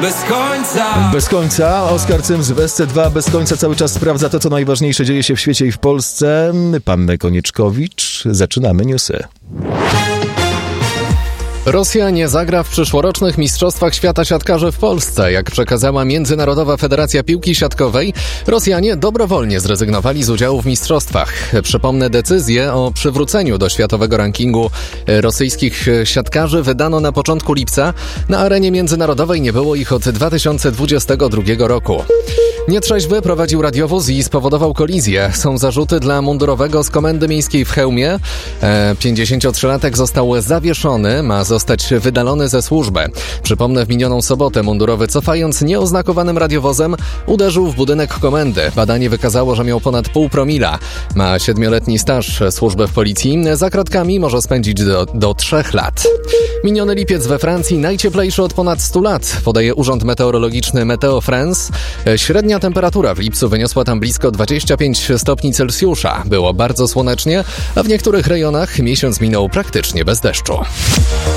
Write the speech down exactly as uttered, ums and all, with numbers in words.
bez końca. Bez końca. Oskar Cyms w S C dwa bez końca cały czas sprawdza to, co najważniejsze dzieje się w świecie i w Polsce. Pan Konieczkowicz. Zaczynamy newsy. Rosja nie zagra w przyszłorocznych Mistrzostwach Świata Siatkarzy w Polsce. Jak przekazała Międzynarodowa Federacja Piłki Siatkowej, Rosjanie dobrowolnie zrezygnowali z udziału w mistrzostwach. Przypomnę, decyzję o przywróceniu do światowego rankingu rosyjskich siatkarzy wydano na początku lipca. Na arenie międzynarodowej nie było ich od dwa tysiące dwudziestego drugiego roku. Nietrzeźwy prowadził radiowóz i spowodował kolizję. Są zarzuty dla mundurowego z Komendy Miejskiej w Chełmie. pięćdziesięciotrzylatek został zawieszony, ma zostać wydalony ze służby. Przypomnę, w minioną sobotę mundurowy, cofając nieoznakowanym radiowozem, uderzył w budynek komendy. Badanie wykazało, że miał ponad pół promila. Ma siedmioletni staż służby w policji. Za kratkami może spędzić do, do trzech lat. Miniony lipiec we Francji najcieplejszy od ponad stu lat, podaje Urząd Meteorologiczny Meteo France. Średnia temperatura w lipcu wyniosła tam blisko dwadzieścia pięć stopni Celsjusza. Było bardzo słonecznie, a w niektórych rejonach miesiąc minął praktycznie bez deszczu.